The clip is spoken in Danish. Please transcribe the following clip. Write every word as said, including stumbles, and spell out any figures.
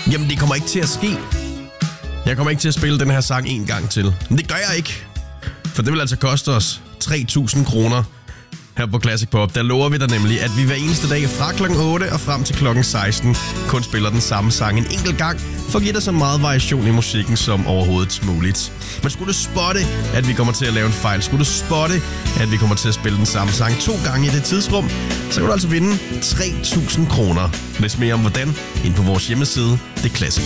Jamen, det kommer ikke til at ske. Jeg kommer ikke til at spille den her sang en gang til. Men det gør jeg ikke. For det vil altså koste os tre tusind kroner her på Classic Pop. Der lover vi dig nemlig, at vi hver eneste dag fra klokken otte og frem til klokken seksten kun spiller den samme sang en enkelt gang, for at give dig så meget variation i musikken som overhovedet muligt. Men skulle du spotte, at vi kommer til at lave en fejl, skulle du spotte, at vi kommer til at spille den samme sang to gange i det tidsrum, så kan du altså vinde tre tusind kroner. Læs mere om hvordan ind på vores hjemmeside, det er Classic